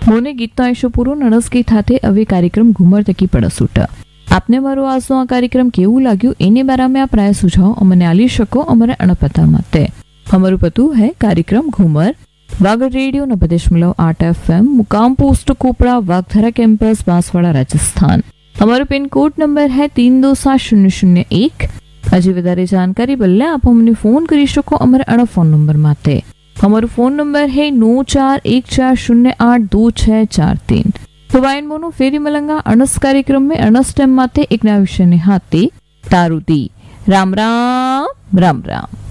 મોને ગીતનો આયુષ્ય પૂરો નણસ ગીત હાથે હવે કાર્યક્રમ ઘુમર તકી પડસૂટ. આપને મારો આજનો આ કાર્યક્રમ કેવું લાગ્યું એની બારામાં આપ રાય સુझाव અમને આલી શકો અમારે અણપતા માટે. हमारू पतु है कार्यक्रम घूमर वागड़ रेडियो 90.8 FM मुकाम पोस्ट कोपड़ा वागधरा कैंपस बांसवाड़ा राजस्थान. हमारो पिन कोड नंबर है 327001. हजी वधारे जानकारी बल्ले आप हमने फोन करी शको अमरे अण फोन नंबर माते. हमारो फोन नंबर है 9414082643. तो वाइन मोनो फेरी मलंगा अणस कार्यक्रम में अणस टाइम माते एक नया विषय ने हाथे तारुदी. राम राम राम राम.